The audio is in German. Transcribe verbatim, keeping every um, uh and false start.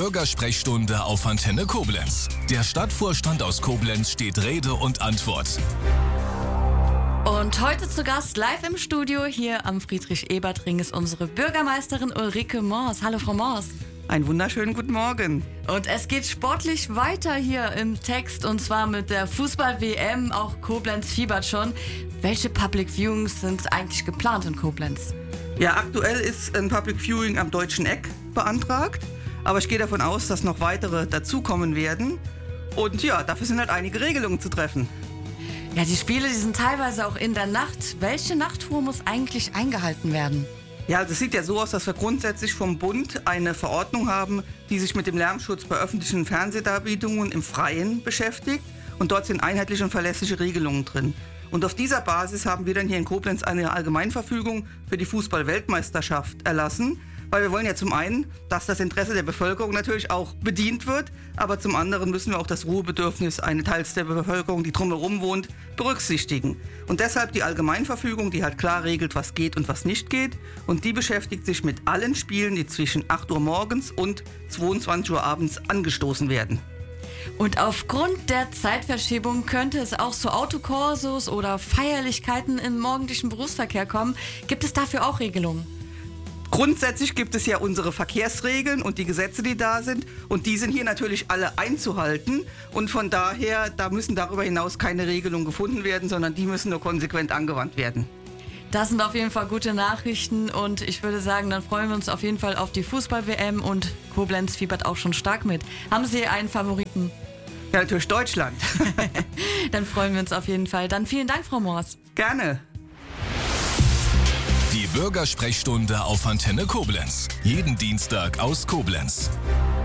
Bürgersprechstunde auf Antenne Koblenz. Der Stadtvorstand aus Koblenz steht Rede und Antwort. Und heute zu Gast live im Studio hier am Friedrich-Ebert-Ring ist unsere Bürgermeisterin Ulrike Mors. Hallo Frau Mors. Einen wunderschönen guten Morgen. Und es geht sportlich weiter hier im Text und zwar mit der Fußball-W M. Auch Koblenz fiebert schon. Welche Public Viewings sind eigentlich geplant in Koblenz? Ja, aktuell ist ein Public Viewing am Deutschen Eck beantragt. Aber ich gehe davon aus, dass noch weitere dazukommen werden. Und ja, dafür sind halt einige Regelungen zu treffen. Ja, die Spiele, die sind teilweise auch in der Nacht. Welche Nachtruhe muss eigentlich eingehalten werden? Ja, also es sieht ja so aus, dass wir grundsätzlich vom Bund eine Verordnung haben, die sich mit dem Lärmschutz bei öffentlichen Fernsehdarbietungen im Freien beschäftigt. Und dort sind einheitliche und verlässliche Regelungen drin. Und auf dieser Basis haben wir dann hier in Koblenz eine Allgemeinverfügung für die Fußball-Weltmeisterschaft erlassen. Weil wir wollen ja zum einen, dass das Interesse der Bevölkerung natürlich auch bedient wird, aber zum anderen müssen wir auch das Ruhebedürfnis eines Teils der Bevölkerung, die drumherum wohnt, berücksichtigen. Und deshalb die Allgemeinverfügung, die halt klar regelt, was geht und was nicht geht. Und die beschäftigt sich mit allen Spielen, die zwischen acht Uhr morgens und zweiundzwanzig Uhr abends angestoßen werden. Und aufgrund der Zeitverschiebung könnte es auch zu Autokorsos oder Feierlichkeiten im morgendlichen Berufsverkehr kommen. Gibt es dafür auch Regelungen? Grundsätzlich gibt es ja unsere Verkehrsregeln und die Gesetze, die da sind. Und die sind hier natürlich alle einzuhalten. Und von daher, da müssen darüber hinaus keine Regelungen gefunden werden, sondern die müssen nur konsequent angewandt werden. Das sind auf jeden Fall gute Nachrichten. Und ich würde sagen, dann freuen wir uns auf jeden Fall auf die Fußball-W M. Und Koblenz fiebert auch schon stark mit. Haben Sie einen Favoriten? Ja, natürlich Deutschland. Dann freuen wir uns auf jeden Fall. Dann vielen Dank, Frau Mors. Gerne. Die Bürgersprechstunde auf Antenne Koblenz. Jeden Dienstag aus Koblenz.